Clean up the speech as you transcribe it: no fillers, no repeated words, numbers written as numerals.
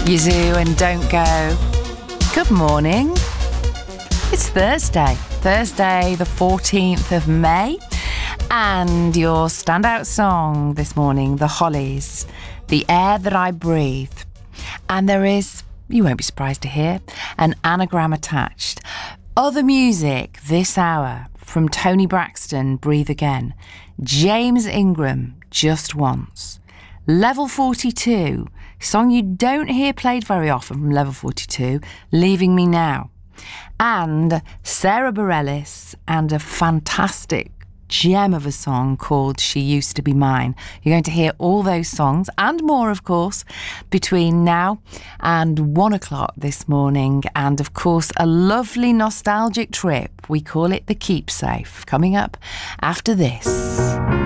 Yazoo and Don't Go. Good morning. It's Thursday the 14th of May, and your standout song this morning, The Hollies, The Air That I Breathe. And there is, you won't be surprised to hear, an anagram attached. Other music this hour from Tony Braxton, Breathe Again, James Ingram, Just Once, Level 42, song you don't hear played very often from Level 42, Leaving Me Now, and Sarah Bareilles and a fantastic gem of a song called She Used to Be Mine. You're going to hear all those songs and more, of course, between now and 1 o'clock this morning. And of course, a lovely nostalgic trip. We call it the Keepsafe, coming up after this.